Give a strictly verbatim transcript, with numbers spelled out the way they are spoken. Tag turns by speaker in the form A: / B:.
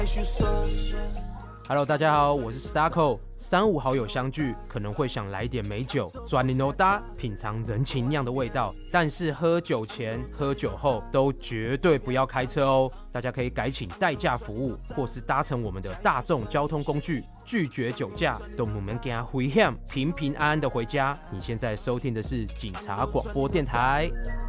A: Hello， 大家好，我是 Starco。三五好友相聚，可能会想来点美酒，转零欧搭，品尝人情酿的味道。但是喝酒前、喝酒后都绝对不要开车哦。大家可以改请代驾服务，或是搭乘我们的大众交通工具，拒绝酒驾，都我们给他回险，平平安安的回家。你现在收听的是警察广播电台。